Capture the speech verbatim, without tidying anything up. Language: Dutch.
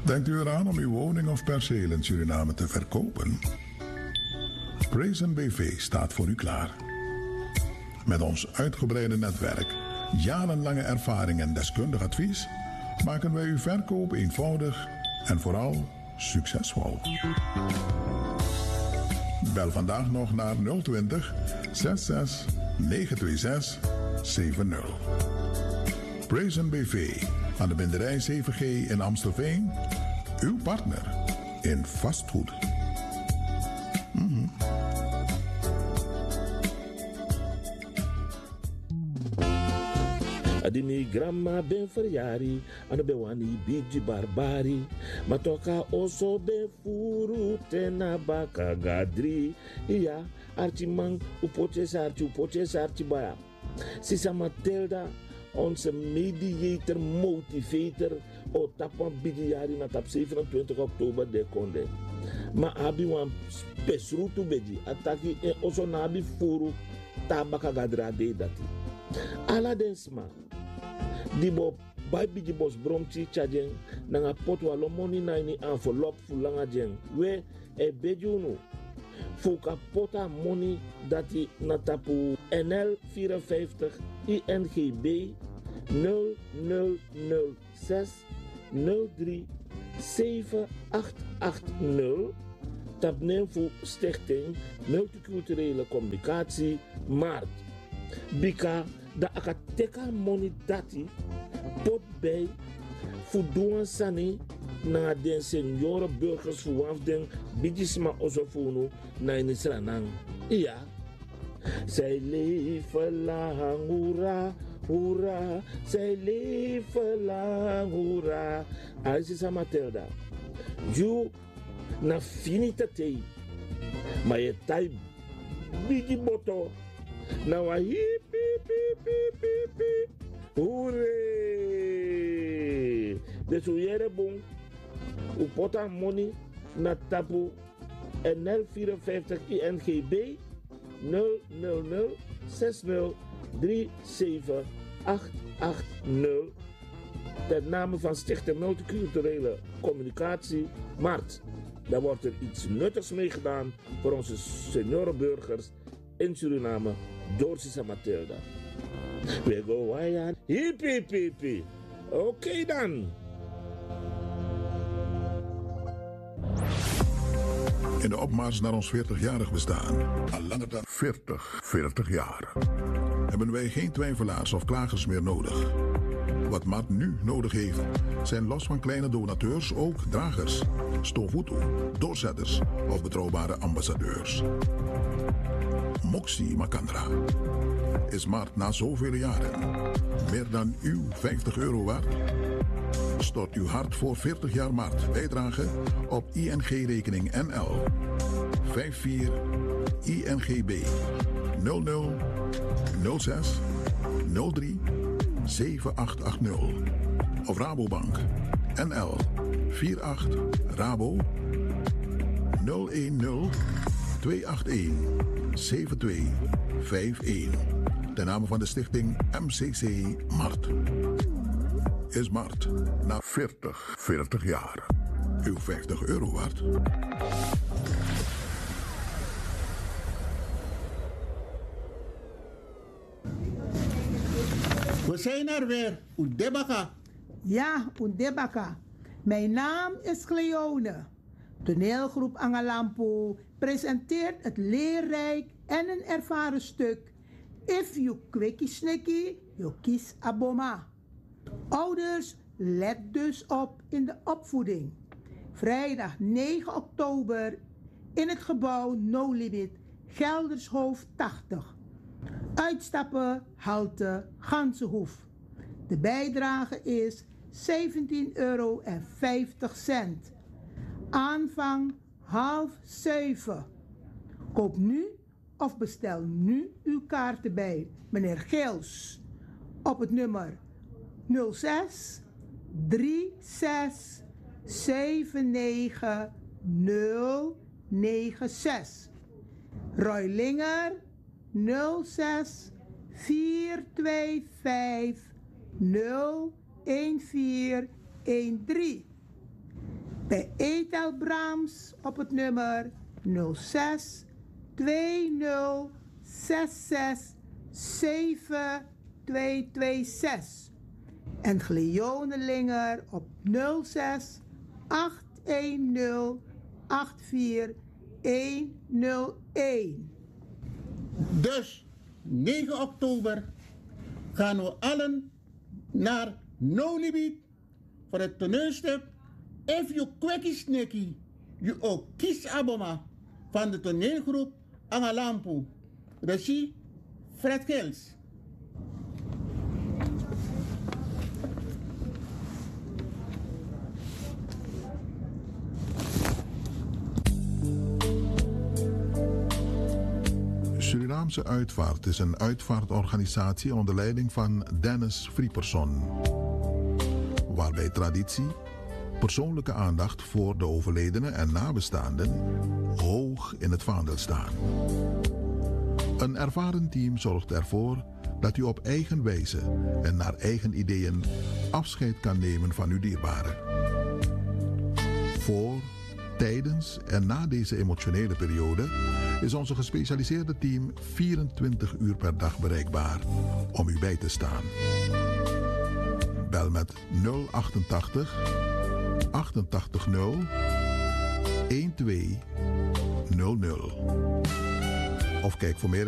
Denkt u eraan om uw woning of perceel in Suriname te verkopen? Praisen B V staat voor u klaar. Met ons uitgebreide netwerk, jarenlange ervaring en deskundig advies maken wij uw verkoop eenvoudig en vooral succesvol. Bel vandaag nog naar nul twintig, zesenzestig, negenhonderdzesentwintig, zeventig. Praisen B V aan de Binderij zeven G in Amstelveen. Uw partner in vastgoed. Mm-hmm. Adimi grandma ben verjari, ane be wani bigi barbari, matoka oso ben furu tena baka gadri, iya archimang upoches archi upoches archi baya. Sisa Matilda, onze mediator, motivator, o tapan bigi jari na tap zevenentwintig oktober de konde. Ma abi wan pesrutu beji, ataki e oso nabi furu tabaka gadra de dati. Ala densma. Die bo baby die bos bromchi chajen nanga pot walo money na ni envelop fulanga jen we e bejunu fuka pota money dati na tapu N L vierenvijftig I N G B nul nul nul zes nul drie zeven acht acht nul tap neem Stichting Multiculturele Communicatie Maart. Bika da akateka money dati pot bij voedoen sani na den senioren burgers voor den bijisma osofunu na inisranang. Ja, zij leven lang, hoera, hoera, zij leven lang, hoera. Aziza Matilda, you na finita te, maar je tai bigi boto. Nou, hip, hip, hip, hip, hip, hip. Hoeré! Dus hoe jij bon, hoe pota money na tapu N L vierenvijftig I N G B nul nul nul zes nul drie zeven acht acht nul. Ten name van Stichting Multiculturele Communicatie Maart. Daar wordt er iets nuttigs mee gedaan voor onze seniorenburgers in Suriname. Door Sisa Matilda. We go wayan. Hip hip hip hip. Oké okay dan. In de opmars naar ons veertigjarig bestaan, al langer dan veertig, veertig jaar, hebben wij geen twijfelaars of klagers meer nodig. Wat Maat nu nodig heeft, zijn los van kleine donateurs ook dragers, stofutu, doorzetters of betrouwbare ambassadeurs. Moxie Makandra. Is Maart na zoveel jaren meer dan uw vijftig euro waard? Stort uw hart voor veertig jaar Maart bijdrage op I N G-rekening N L vijf vier I N G B nul nul nul zes nul drie zeven acht acht nul of Rabobank N L vier acht Rabo nul een nul twee acht een zeven twee vijf een. De naam van de stichting M C C Mart. Is Mart na veertig, veertig jaar uw vijftig euro waard? We zijn er weer, Oedebaka. Ja, Oedebaka. Mijn naam is Cleone. Toneelgroep Angalampo presenteert het leerrijk en een ervaren stuk If you kwekkie snikkie, you kies aboma. Ouders, let dus op in de opvoeding. Vrijdag negen oktober in het gebouw No Limit, Geldershoofd tachtig. Uitstappen, halte, Gansenhoef. De bijdrage is zeventien euro en vijftig cent. Aanvang half zeven. Koop nu of bestel nu uw kaarten bij meneer Geels op het nummer nul zes drie zes zeven negen nul negen zes. Roy Linger nul zes vier twee vijf nul een vier een drie. Bij Etel Brahms op het nummer nul zes twee nul zes zes zeven twee twee zes. En Gleonelinger op nul zes acht een nul acht vier een nul een. Dus negen oktober gaan we allen naar Nolibiet voor het toneelstuk If You Kwekkie Snikkie, You Ook Kies Aboma van de toneelgroep Angalampu. Regie Fred Gils. Surinaamse Uitvaart is een uitvaartorganisatie onder leiding van Dennis Frieperson, waarbij traditie, persoonlijke aandacht voor de overledene en nabestaanden hoog in het vaandel staan. Een ervaren team zorgt ervoor dat u op eigen wijze en naar eigen ideeën afscheid kan nemen van uw dierbaren. Voor, tijdens en na deze emotionele periode is onze gespecialiseerde team vierentwintig uur per dag bereikbaar om u bij te staan. Bel met nul achtentachtig achtentachtig nul twaalf nul nul of kijk voor meer